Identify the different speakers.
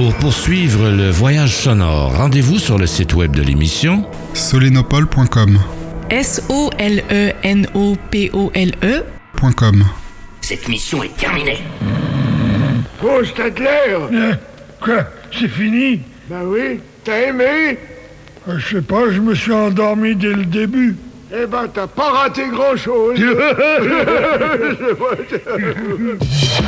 Speaker 1: Pour poursuivre le voyage sonore, rendez-vous sur le site web de l'émission
Speaker 2: solenopole.com.
Speaker 3: SOLENOPOLE.com.
Speaker 4: Cette mission est terminée.
Speaker 5: Oh, Stadler!
Speaker 6: Quoi? C'est fini?
Speaker 5: Ben oui, t'as aimé?
Speaker 6: Je sais pas, je me suis endormi dès le début.
Speaker 5: Eh ben, t'as pas raté grand-chose.